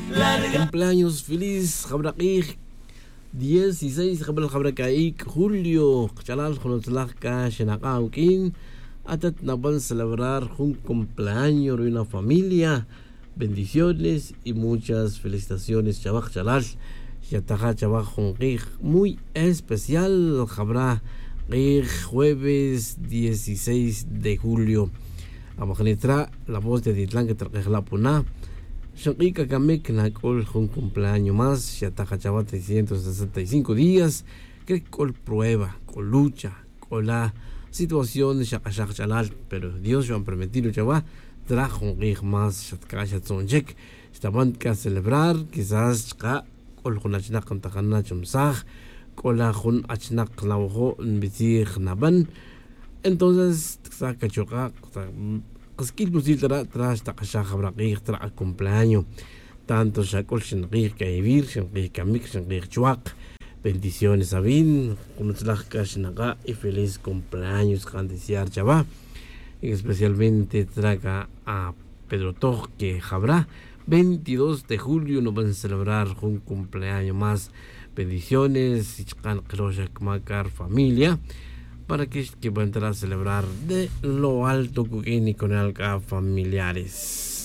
Cumpleaños feliz, Jabraquij. 16 Jabracaik, Julio, Chalal, Jonotlaka, Shenakaukin. Atat Naban celebrar un cumpleaños de una familia. Bendiciones y muchas felicitaciones, Chabaj Chalal. Yataja Chabaj Jonquij, muy especial, Jabra. Jueves 16 de julio. Amajanitra, la voz de Titlán que traje la puna. Shonquika Kamek Nakol, un cumpleaños más. Yataja Chabaj 365 días. Que con prueba, con lucha, con la situación de Shakashak Chalal. Pero Dios yo han permitido Chabaj. Trajo un más. Shatkashat Sonjek. Estaban que celebrar. Quizás con Jonachna Kantakana Chumsaj. Kola jun achnak laujo bitir naban. Entonces saca choca qskil pusil tras takasha jabraqih tra cumpleaños tanto shakol shinqih kaivir shinqih kamik shinqih chuaq. Bendiciones Sabin kunutlaj kashnaqa y feliz cumpleaños candiciar chava, especialmente traga a Pedro Toj que jabra 22 de julio nos van a celebrar un cumpleaños más. Bendiciones, familia, para que van a celebrar de lo alto con el familiares.